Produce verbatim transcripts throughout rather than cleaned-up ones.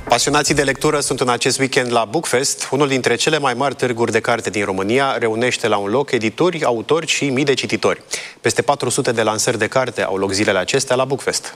Pasionații de lectură sunt în acest weekend la Bookfest, unul dintre cele mai mari târguri de carte din România, reunește la un loc edituri, autori și mii de cititori. Peste patru sute de lansări de carte au loc zilele acestea la Bookfest.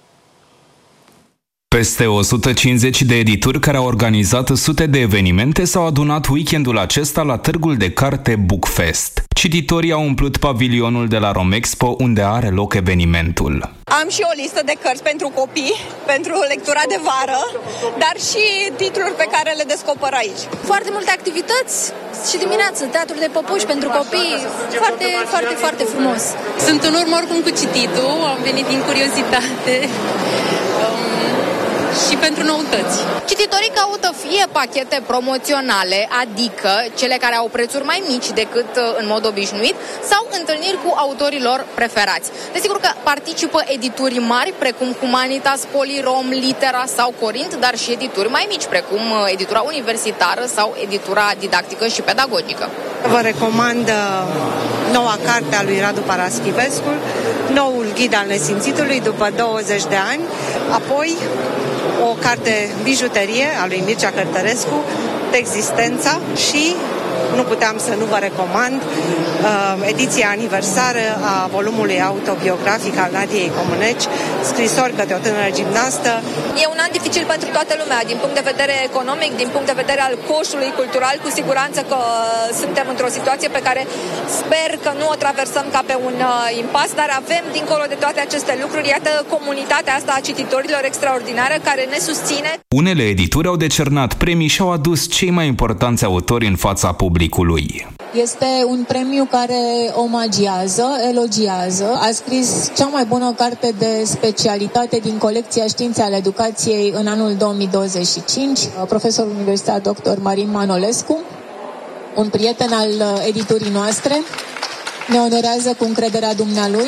Peste o sută cincizeci de edituri care au organizat sute de evenimente s-au adunat weekendul acesta la târgul de carte Bookfest. Cititorii au umplut pavilionul de la Romexpo, unde are loc evenimentul. Am și o listă de cărți pentru copii, pentru lectura de vară, dar și titluri pe care le descoper aici. Foarte multe activități și dimineață, teatru de păpuși pentru copii, foarte, foarte, foarte frumos. Sunt în urmă oricum cu cititul, am venit din curiozitate. Um... și pentru noutăți. Cititorii caută fie pachete promoționale, adică cele care au prețuri mai mici decât în mod obișnuit, sau întâlniri cu autorii lor preferați. Desigur că participă edituri mari, precum Humanitas, Polirom, Litera sau Corint, dar și edituri mai mici, precum editura universitară sau editura didactică și pedagogică. Vă recomand noua carte a lui Radu Paraschivescu, noul ghid al nesimțitului după douăzeci de ani, apoi o carte bijuterie a lui Mircea Cărtărescu, Existența, și nu puteam să nu vă recomand uh, ediția aniversară a volumului autobiografic al Nadiei Comuneci, Scrisori către o tânără gimnastă. E un an dificil pentru toată lumea, din punct de vedere economic, din punct de vedere al coșului cultural. Cu siguranță că suntem într-o situație pe care sper că nu o traversăm ca pe un uh, impas, dar avem, dincolo de toate aceste lucruri, iată comunitatea asta a cititorilor extraordinară care ne susține. Unele edituri au decernat premii și au adus cei mai importanți autori în fața publicului. Este un premiu care omagiază, elogiază. A scris cea mai bună carte de specialitate din colecția Științe ale Educației în anul două mii douăzeci și cinci, profesorul universitar doctor Marin Manolescu, un prieten al editurii noastre. Ne onorează cu încrederea dumnealui.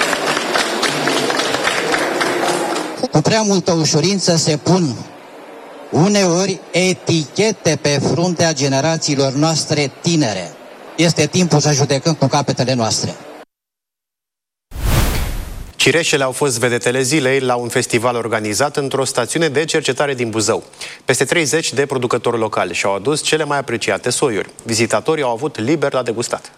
Cu prea multă ușurință se pun uneori etichete pe fruntea generațiilor noastre tinere. Este timpul să judecăm cu capetele noastre. Cireșele au fost vedetele zilei la un festival organizat într-o stațiune de cercetare din Buzău. Peste treizeci de producători locali și-au adus cele mai apreciate soiuri. Vizitatorii au avut liber la degustat.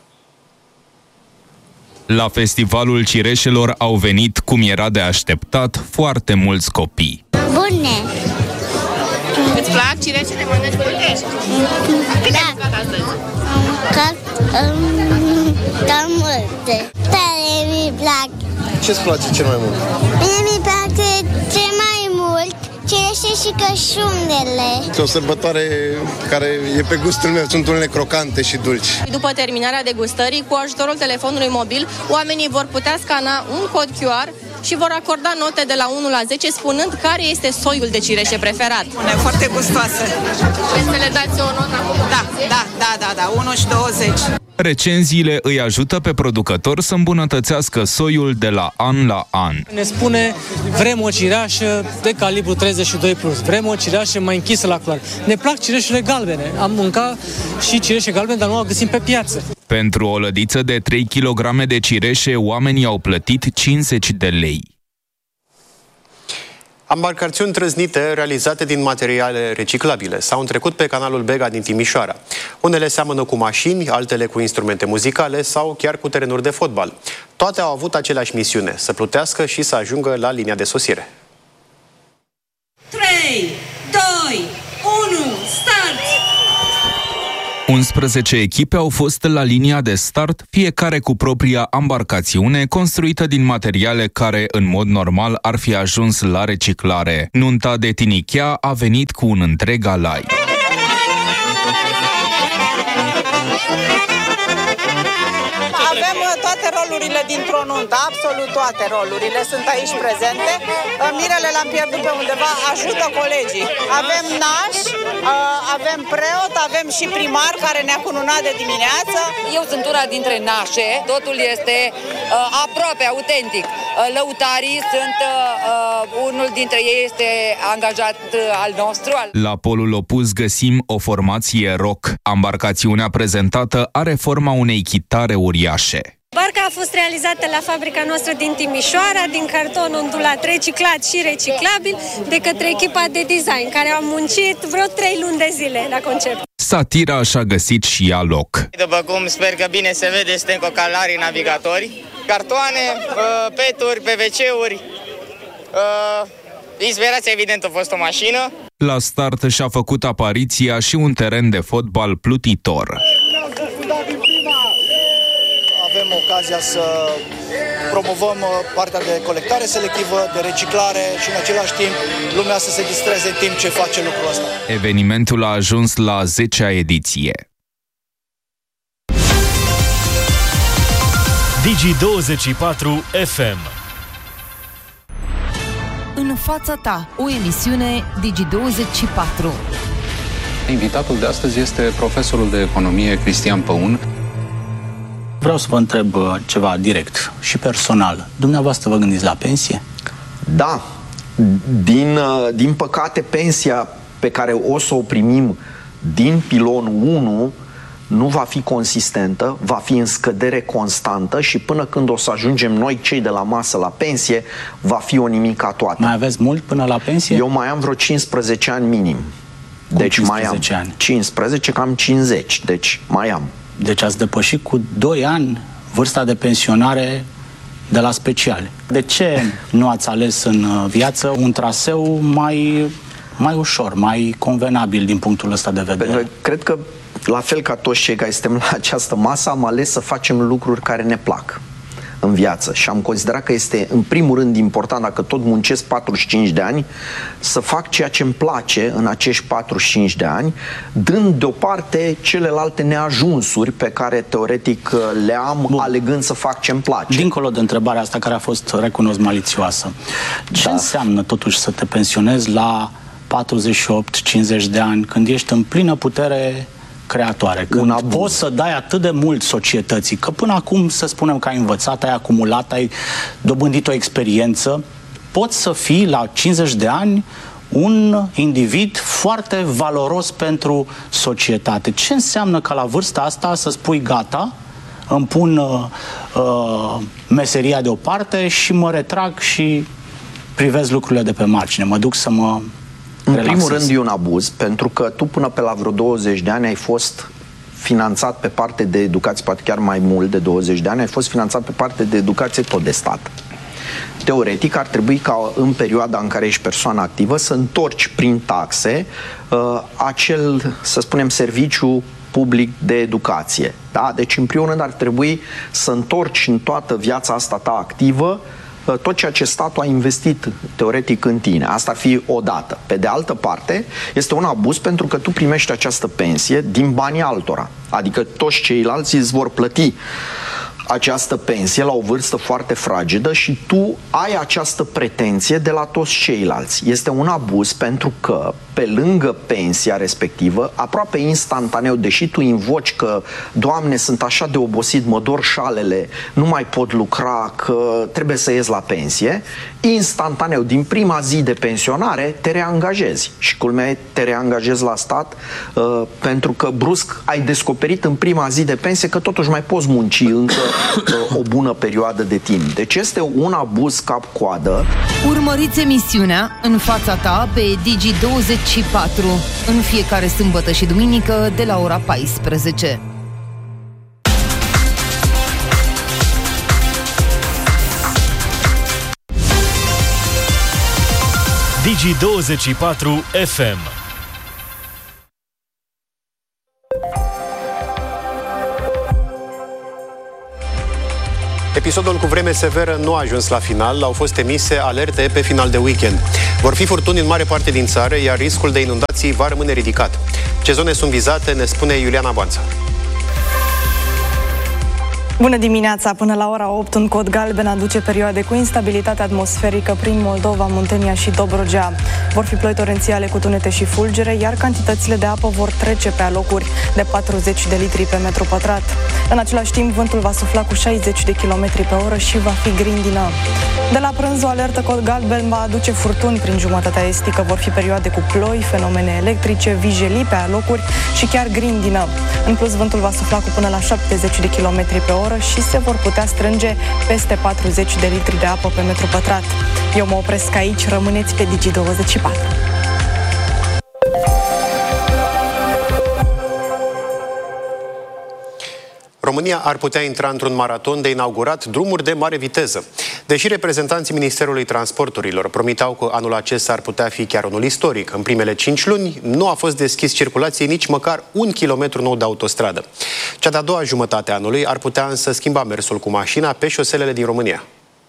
La festivalul cireșelor au venit, cum era de așteptat, foarte mulți copii. Bune! Îți plac cireșele? Mănânci multe? Câte ai mâncat astăzi? Am mâncat um, cam multe. Tare mi plac. Ce-ți place cel mai mult? Mie mi place cel mai mult cireșe și cășunele. E o sărbătoare care e pe gustul meu. Sunt unele crocante și dulci. După terminarea degustării, cu ajutorul telefonului mobil, oamenii vor putea scana un cod Q R și vor acorda note de la unu la zece, spunând care este soiul de cireșe preferat. Bune, foarte gustoase. Vreți să le dați o notă acum? Da, da, da, da, da, unu și douăzeci. Recenziile îi ajută pe producător să îmbunătățească soiul de la an la an. Ne spune, vrem o cireașă de calibru treizeci și doi plus, vrem o cireașă mai închisă la culoare. Ne plac cireșele galbene. Am mâncat și cireșe galbene, dar nu o găsim pe piață. Pentru o lădiță de trei kilograme de cireșe, oamenii au plătit cincizeci de lei. Ambarcațiuni trăznite realizate din materiale reciclabile s-au întrecut pe canalul Bega din Timișoara. Unele seamănă cu mașini, altele cu instrumente muzicale sau chiar cu terenuri de fotbal. Toate au avut aceleași misiune, să plutească și să ajungă la linia de sosire. trei, doi, unu, start! unsprezece echipe au fost la linia de start, fiecare cu propria ambarcațiune construită din materiale care, în mod normal, ar fi ajuns la reciclare. Nunta de tinichea a venit cu un întreg alai. Avem toate rolurile dintr-o nuntă, absolut toate rolurile sunt aici prezente. Mirele l-am pierdut pe undeva, ajută colegii. Avem naș, avem preot, avem și primar care ne-a cununat de dimineață. Eu sunt una dintre nașe, totul este uh, aproape autentic. Uh, lăutarii sunt, uh, unul dintre ei este angajat uh, al nostru. La polul opus găsim o formație rock. Ambarcațiunea prezentată are forma unei chitare uriașe. Barca a fost realizată la fabrica noastră din Timișoara, din carton ondulat reciclat și reciclabil, de către echipa de design, care a muncit vreo trei luni de zile la concept. Satira și-a găsit și ea loc. După cum sper că bine se vede, suntem cu calarii navigatori, cartoane, peturi, P V C-uri. Inspirația, evident, a fost o mașină. La start și-a făcut apariția și un teren de fotbal plutitor. Avem ocazia să promovăm partea de colectare selectivă, de reciclare și în același timp lumea să se distreze în timp ce face lucrul ăsta. Evenimentul a ajuns la zecea ediție. Digi douăzeci și patru F M. În fața ta, o emisiune Digi douăzeci și patru. Invitatul de astăzi este profesorul de economie Cristian Păun. Vreau să vă întreb ceva direct și personal. Dumneavoastră vă gândiți la pensie? Da. Din, din păcate, pensia pe care o să o primim din pilonul unu nu va fi consistentă, va fi în scădere constantă și până când o să ajungem noi cei de la masă la pensie, va fi o nimica toată. Mai aveți mult până la pensie? Eu mai am vreo cincisprezece ani minim. Deci cincisprezece mai am ani? cincisprezece, cam cincizeci, deci mai am. Deci ați depășit cu doi ani vârsta de pensionare de la speciale. De ce nu ați ales în viață un traseu mai, mai ușor, mai convenabil din punctul ăsta de vedere? Pentru că cred că, la fel ca toți cei care suntem la această masă, am ales să facem lucruri care ne plac în viață și am considerat că este în primul rând important, dacă tot muncesc patruzeci și cinci de ani, să fac ceea ce îmi place în acești patruzeci și cinci de ani, dând deoparte celelalte neajunsuri pe care teoretic le am. Bun. Alegând să fac ce îmi place. Dincolo de întrebarea asta care a fost, recunosc, malițioasă, ce da. înseamnă totuși să te pensionezi la patruzeci și opt cincizeci de ani, când ești în plină putere creatoare, când poți să dai atât de mult societății, că până acum, să spunem că ai învățat, ai acumulat, ai dobândit o experiență, poți să fii la cincizeci de ani un individ foarte valoros pentru societate. Ce înseamnă ca la vârsta asta să spui gata, îmi pun uh, uh, meseria deoparte și mă retrag și privesc lucrurile de pe margine, mă duc să mă În relaxez. primul rând e un abuz, pentru că tu până pe la vreo douăzeci de ani ai fost finanțat pe parte de educație, poate chiar mai mult de douăzeci de ani, ai fost finanțat pe parte de educație tot de stat. Teoretic ar trebui ca în perioada în care ești persoană activă să întorci prin taxe uh, acel, să spunem, serviciu public de educație. Da? Deci în primul rând ar trebui să întorci în toată viața asta ta activă tot ceea ce statul a investit teoretic în tine. Asta ar fi o dată. Pe de altă parte, este un abuz pentru că tu primești această pensie din banii altora. Adică toți ceilalți îți vor plăti această pensie la o vârstă foarte fragedă și tu ai această pretenție de la toți ceilalți. Este un abuz pentru că, pe lângă pensia respectivă, aproape instantaneu, deși tu invoci că, Doamne, sunt așa de obosit, mă dor șalele, nu mai pot lucra, că trebuie să ies la pensie, instantaneu, din prima zi de pensionare, te reangajezi. Și culmea, te reangajezi la stat uh, pentru că brusc ai descoperit în prima zi de pensie că totuși mai poți munci încă uh, o bună perioadă de timp. Deci este un abuz cap-coadă. Urmăriți emisiunea În fața ta pe Digi douăzeci și patru în fiecare sâmbătă și duminică de la ora paisprezece. Digi douăzeci și patru F M. Episodul cu vreme severă nu a ajuns la final, au fost emise alerte pe final de weekend. Vor fi furtuni în mare parte din țară, iar riscul de inundații va rămâne ridicat. Ce zone sunt vizate, ne spune Iuliana Banța. Bună dimineața! Până la ora opt, un cod galben aduce perioade cu instabilitate atmosferică prin Moldova, Muntenia și Dobrogea. Vor fi ploi torențiale cu tunete și fulgere, iar cantitățile de apă vor trece pe alocuri de patruzeci de litri pe metru pătrat. În același timp, vântul va sufla cu șaizeci de kilometri pe oră și va fi grindină. De la prânz, o alertă cod galben va aduce furtuni prin jumătatea estică. Vor fi perioade cu ploi, fenomene electrice, vijelii pe alocuri și chiar grindină. În plus, vântul va sufla cu până la șaptezeci de kilometri pe oră și se vor putea strânge peste patruzeci de litri de apă pe metru pătrat. Eu mă opresc aici, rămâneți pe Digi douăzeci și patru. România ar putea intra într-un maraton de inaugurat drumuri de mare viteză. Deși reprezentanții Ministerului Transporturilor promiteau că anul acesta ar putea fi chiar unul istoric, în primele cinci luni nu a fost deschis circulației nici măcar un kilometru nou de autostradă. Cea de-a doua jumătate a anului ar putea însă schimba mersul cu mașina pe șoselele din România.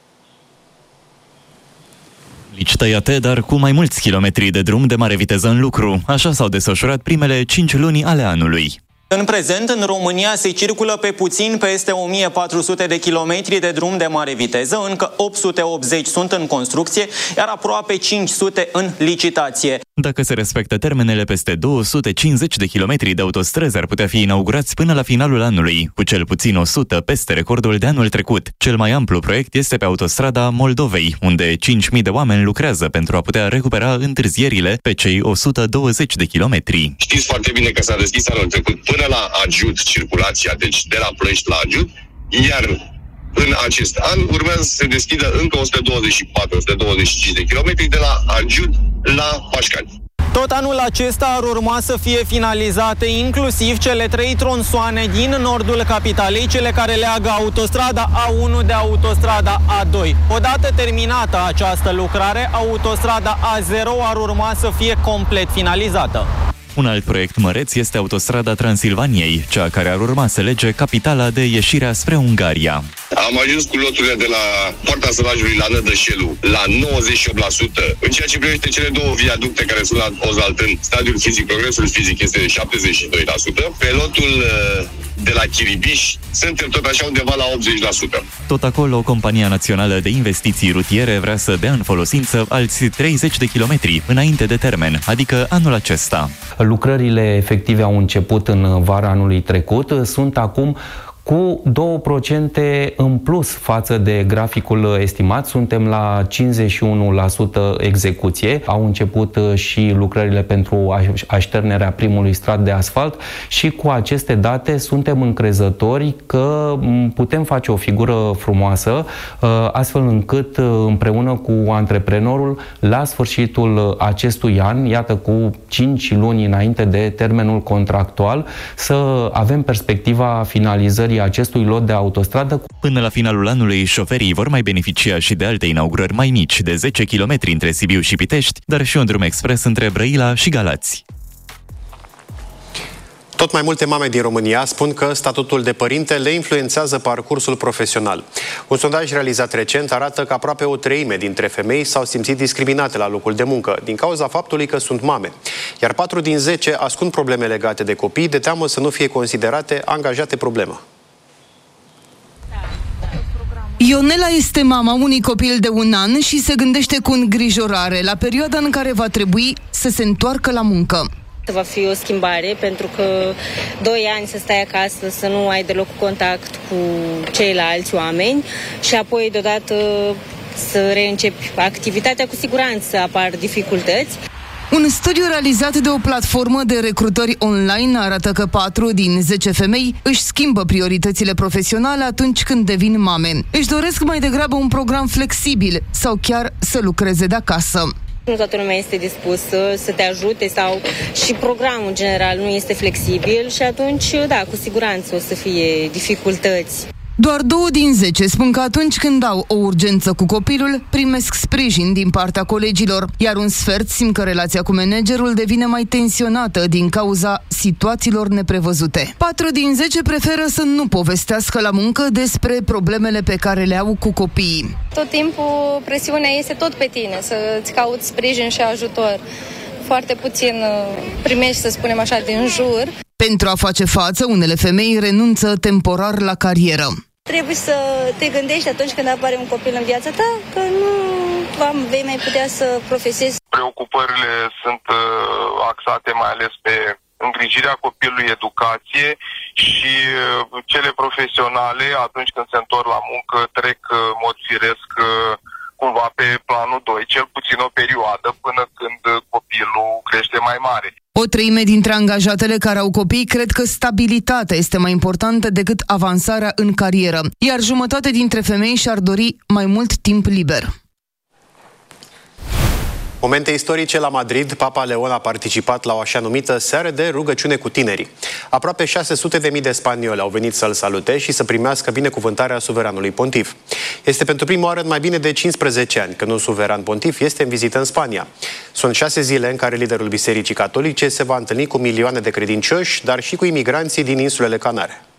Lici tăiate, dar cu mai mulți kilometri de drum de mare viteză în lucru. Așa s-au desfășurat primele cinci luni ale anului. În prezent, în România se circulă pe puțin peste o mie patru sute de kilometri de drum de mare viteză, încă opt sute optzeci sunt în construcție, iar aproape cinci sute în licitație. Dacă se respectă termenele, peste două sute cincizeci de kilometri de autostrăzi ar putea fi inaugurați până la finalul anului, cu cel puțin o sută peste recordul de anul trecut. Cel mai amplu proiect este pe autostrada Moldovei, unde cinci mii de oameni lucrează pentru a putea recupera întârzierile pe cei o sută douăzeci de kilometri. Știți foarte bine că s-a deschis anul trecut până la Agiut circulația, deci de la Ploiești la Agiut, iar în acest an urmează să se deschidă încă o sută douăzeci și patru - o sută douăzeci și cinci de kilometri de la Agiut la Pașcani. Tot anul acesta ar urma să fie finalizate inclusiv cele trei tronsoane din nordul capitalei, cele care leagă autostrada A unu de autostrada A doi. Odată terminată această lucrare, autostrada A zero ar urma să fie complet finalizată. Un alt proiect măreț este autostrada Transilvaniei, cea care ar urma să lege capitala de ieșirea spre Ungaria. Am ajuns cu loturile de la Poarta Sălajului la Nădășelu la nouăzeci și opt la sută. În ceea ce privește cele două viaducte care sunt la Ozaltân, stadiul fizic, progresul fizic este de șaptezeci și doi la sută. Pe lotul de la Chiribiș suntem tot așa undeva la optzeci la sută. Tot acolo, Compania Națională de Investiții Rutiere vrea să dea în folosință alți treizeci de kilometri înainte de termen, adică anul acesta. Lucrările efective au început în vara anului trecut, sunt acum cu două la sută în plus față de graficul estimat. Suntem la cincizeci și unu la sută execuție. Au început și lucrările pentru așternerea primului strat de asfalt și cu aceste date suntem încrezători că putem face o figură frumoasă, astfel încât împreună cu antreprenorul la sfârșitul acestui an, iată cu cinci luni înainte de termenul contractual, să avem perspectiva finalizării acestui lot de autostradă. Până la finalul anului, șoferii vor mai beneficia și de alte inaugurări mai mici, de zece kilometri între Sibiu și Pitești, dar și un drum expres între Brăila și Galați. Tot mai multe mame din România spun că statutul de părinte le influențează parcursul profesional. Un sondaj realizat recent arată că aproape o treime dintre femei s-au simțit discriminate la locul de muncă din cauza faptului că sunt mame. Iar patru din zece ascund probleme legate de copii de teamă să nu fie considerate angajate problemă. Ionela este mama unui copil de un an și se gândește cu îngrijorare la perioada în care va trebui să se întoarcă la muncă. Va fi o schimbare, pentru că doi ani să stai acasă, să nu ai deloc contact cu ceilalți oameni și apoi deodată să reîncepi activitatea, cu siguranță apar dificultăți. Un studiu realizat de o platformă de recrutări online arată că patru din zece femei își schimbă prioritățile profesionale atunci când devin mame. Își doresc mai degrabă un program flexibil sau chiar să lucreze de acasă. Nu toată lumea este dispusă să te ajute sau și programul în general nu este flexibil și atunci, da, cu siguranță o să fie dificultăți. Doar două din zece spun că atunci când au o urgență cu copilul, primesc sprijin din partea colegilor, iar un sfert simt că relația cu managerul devine mai tensionată din cauza situațiilor neprevăzute. Patru din zece preferă să nu povestească la muncă despre problemele pe care le au cu copiii. Tot timpul presiunea este tot pe tine, să-ți cauți sprijin și ajutor. Foarte puțin primești, să spunem așa, din jur. Pentru a face față, unele femei renunță temporar la carieră. Trebuie să te gândești atunci când apare un copil în viața ta că nu vei mai putea să profesezi. Preocupările sunt axate mai ales pe îngrijirea copilului, educație și cele profesionale, atunci când se întorc la muncă, trec în mod firesc cumva pe planul doi, cel puțin o perioadă până când copilul crește mai mare. O treime dintre angajatele care au copii cred că stabilitatea este mai importantă decât avansarea în carieră, iar jumătate dintre femei și-ar dori mai mult timp liber. Momente istorice la Madrid, Papa Leon a participat la o așa numită seară de rugăciune cu tinerii. Aproape șase sute de mii de spanioli au venit să-l salute și să primească binecuvântarea suveranului pontif. Este pentru prima oară în mai bine de cincisprezece ani când un suveran pontif este în vizită în Spania. Sunt șase zile în care liderul Bisericii Catolice se va întâlni cu milioane de credincioși, dar și cu imigranții din insulele Canare.